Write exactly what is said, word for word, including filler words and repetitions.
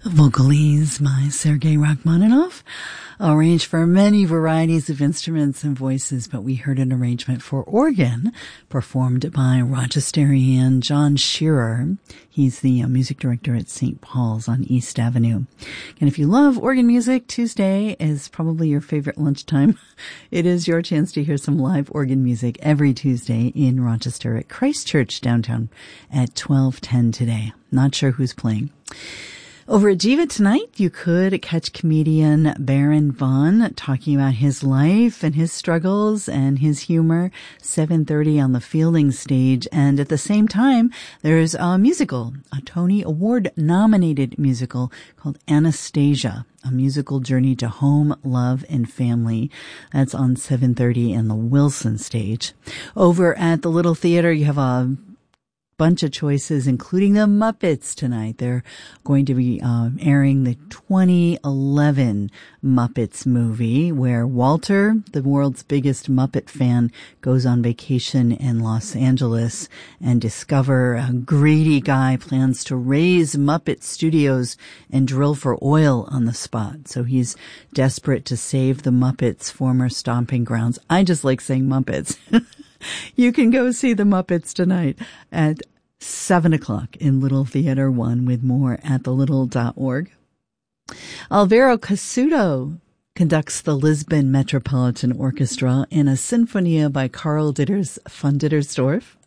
Vocalese by Sergei Rachmaninoff, arranged for many varieties of instruments and voices, but we heard an arrangement for organ performed by Rochesterian John Shearer. He's the uh, music director at Saint Paul's on East Avenue. And if you love organ music, Tuesday is probably your favorite lunchtime. It is your chance to hear some live organ music every Tuesday in Rochester at Christ Church downtown at twelve ten today. Not sure who's playing. Over at Jiva tonight, you could catch comedian Baron Vaughn talking about his life and his struggles and his humor, seven thirty on the Fielding stage. And at the same time, there's a musical, a Tony Award-nominated musical called Anastasia, a musical journey to home, love, and family. That's on seven thirty in the Wilson stage. Over at the Little Theater, you have a bunch of choices, including the Muppets tonight. They're going to be um, airing the twenty eleven Muppets movie, where Walter, the world's biggest Muppet fan, goes on vacation in Los Angeles and discover a greedy guy plans to raise Muppet Studios and drill for oil on the spot. So he's desperate to save the Muppets' former stomping grounds. I just like saying Muppets. You can go see the Muppets tonight at seven o'clock in Little Theater one, with more at the little dot org. Alvaro Casuto conducts the Lisbon Metropolitan Orchestra in a Sinfonia by Karl Ditters von Dittersdorf.